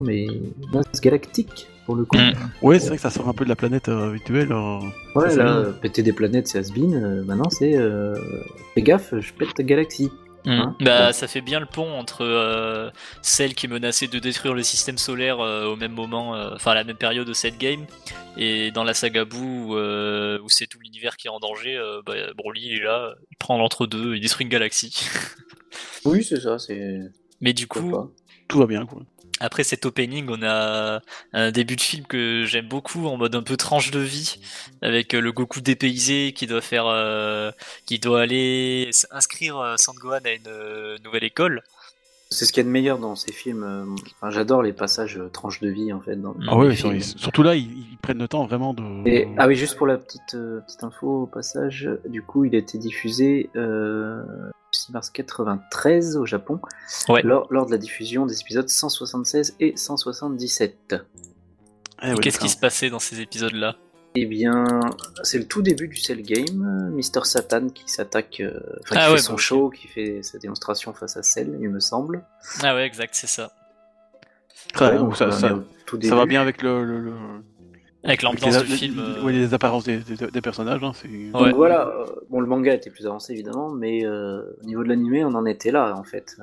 mais menace galactique pour le coup. Ouais, c'est vrai que ça sort un peu de la planète habituelle. Ouais, là, péter des planètes, c'est has-been. Maintenant, c'est fais gaffe, je pète ta galaxie. Hein Ça fait bien le pont entre celle qui menaçait de détruire le système solaire au même moment, à la même période de cette game, et dans la saga Boo où c'est tout l'univers qui est en danger. Broly il est là, il prend l'entre-deux, il détruit une galaxie. Oui, c'est ça, c'est. Mais du coup, tout va bien, quoi. Après cet opening, on a un début de film que j'aime beaucoup, en mode un peu tranche de vie, avec le Goku dépaysé qui doit aller inscrire Son Gohan à une nouvelle école. C'est ce qu'il y a de meilleur dans ces films. J'adore les passages tranche de vie en fait. Surtout là, ils prennent le temps vraiment de. Ah oui, juste pour la petite info au passage, du coup, il a été diffusé 6 mars 93 au Japon, lors de la diffusion des épisodes 176 et 177. Qu'est-ce qui se passait dans ces épisodes-là ? Eh bien, c'est le tout début du Cell Game, Mr. Satan qui s'attaque, qui fait son show, qui fait sa démonstration face à Cell, il me semble. Ah ouais, exact, c'est ça. Ça va bien avec avec l'ambiance du film. Les apparences des personnages. Hein, Donc voilà, le manga était plus avancé évidemment, mais au niveau de l'animé, on en était là en fait.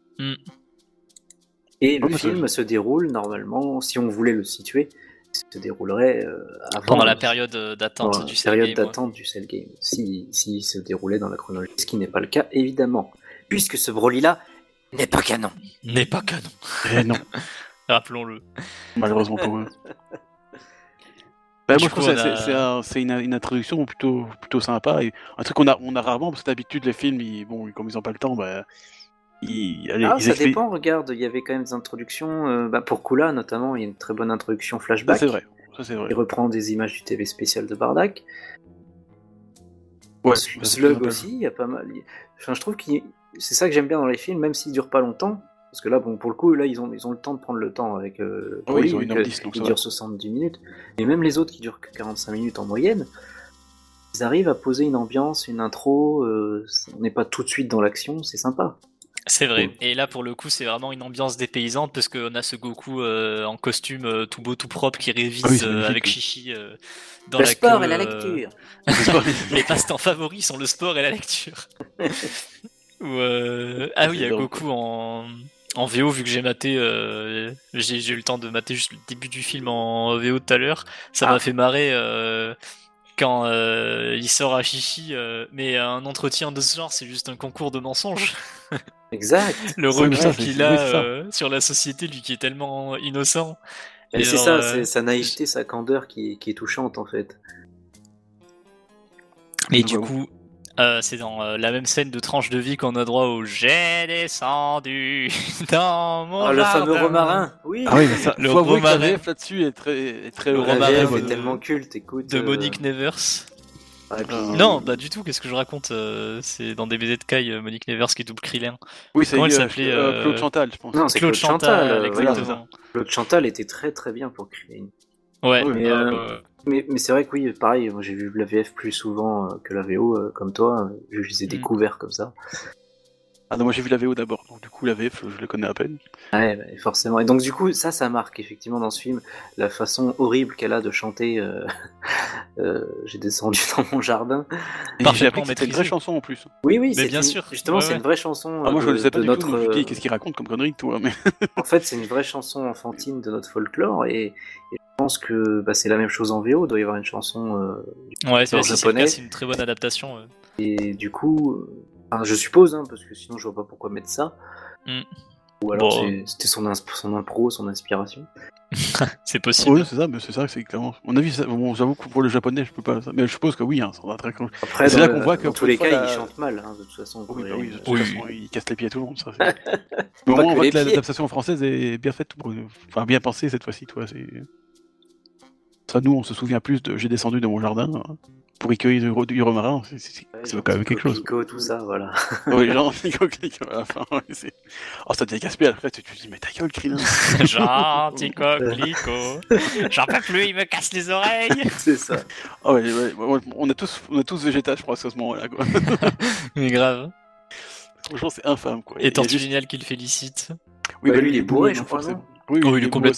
Et le film se déroule normalement, si on voulait le situer, se déroulerait pendant la période d'attente du Cell Game. Du Cell Game, s'il se déroulait dans la chronologie, ce qui n'est pas le cas évidemment, puisque ce Broly-là n'est pas canon. Non. Rappelons-le. Malheureusement pour eux. Moi je trouve que c'est une introduction plutôt sympa, et un truc qu'on a rarement, parce que d'habitude les films, comme ils n'ont pas le temps, ça dépend, regarde, il y avait quand même des introductions, pour Kula notamment, il y a une très bonne introduction flashback. Ça c'est vrai. Il reprend des images du TV spécial de Bardak. Ouais, Slug aussi, il y a pas mal. Je trouve que c'est ça que j'aime bien dans les films, même s'ils durent pas longtemps. Parce que là, pour le coup, là, ils ont le temps de prendre le temps avec ils ont une heure 10, qui dure 70 minutes. Et même les autres qui durent que 45 minutes en moyenne, ils arrivent à poser une ambiance, une intro. On n'est pas tout de suite dans l'action, c'est sympa. C'est vrai. Et là, pour le coup, c'est vraiment une ambiance dépaysante, parce qu'on a ce Goku en costume tout beau, tout propre, qui révise avec Chichi dans le la sport et la lecture. Les passe-temps favoris sont le sport et la lecture. Il y a Goku en VO, vu que j'ai maté, j'ai eu le temps de mater juste le début du film en VO tout à l'heure. Ça m'a fait marrer quand il sort à Chichi, mais un entretien de ce genre, c'est juste un concours de mensonges. Exact. Le regret qu'il a sur la société, lui qui est tellement innocent. Et c'est ça, c'est sa naïveté, sa candeur qui est touchante en fait. Mais du coup, c'est dans la même scène de tranche de vie qu'on a droit au j'ai descendu dans mon jardin. Le fameux romarin. Oui. Le romarin là-dessus est très le romarin est tellement culte, écoute. De Monique Nevers. Non, pas du tout. Qu'est-ce que je raconte c'est dans des BD de Kai, Monique Nevers qui double Krillin. Oui, c'est elle s'appelait Claude Chantal, je pense. Non, c'est Claude Chantal, exactement. Claude Chantal était très très bien pour Krillin. Ouais. Mais c'est vrai que oui, pareil, moi j'ai vu la VF plus souvent que la VO, comme toi, je les ai découverts comme ça. Ah non, moi j'ai vu la VO d'abord, donc du coup la VF je le connais à peine. Ouais, forcément. Et donc du coup, ça marque effectivement dans ce film, la façon horrible qu'elle a de chanter j'ai descendu dans mon jardin. Et j'ai appris que c'était une vraie chanson en plus. Oui, c'est bien sûr. Justement, c'est une vraie chanson. Moi je ne sais pas du tout, donc je dis qu'est-ce qu'il raconte comme connerie, toi. Mais... En fait, c'est une vraie chanson enfantine de notre folklore, et je pense que c'est la même chose en VO, il doit y avoir une chanson japonais. C'est une très bonne adaptation. Et du coup... je suppose, parce que sinon je vois pas pourquoi mettre ça. Ou alors c'était son impro, son inspiration. C'est possible. Oui, c'est ça, mais c'est ça, c'est clairement. On a vu ça. Bon, j'avoue que pour le japonais, je peux pas. Mais je suppose que oui, ça va très. Après, c'est là qu'on voit que dans tous les cas, il chante mal, de toute façon. De toute façon, il casse les pieds à tout le monde. Ça, mais au moins, on voit que l'adaptation française est bien faite, bien pensée cette fois-ci, toi. Ça, nous, on se souvient plus de J'ai descendu de mon jardin. Pour accueillir du romarin, c'est quand même quelque chose. Clico, tout ça, voilà. Oui, genre, clico à la fin. Ça devient casse-pied, après, tu te dis, mais ta gueule, Krillin. Gentil coquelicot. J'en peux plus, il me casse les oreilles. C'est ça. On a tous végétal, je crois, à ce moment-là, quoi. Mais grave. Franchement, c'est infâme, quoi. Et Tortue Géniale qui le félicite. Oui, lui, il est bourré, je crois. Oui, il est complètement